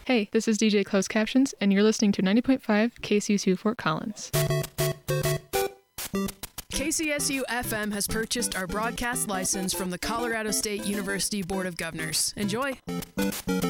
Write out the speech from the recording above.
Hey, this is DJ Closed Captions, and you're listening to 90.5 KCSU Fort Collins. KCSU-FM has purchased our broadcast license from the Colorado State University Board of Governors. Enjoy!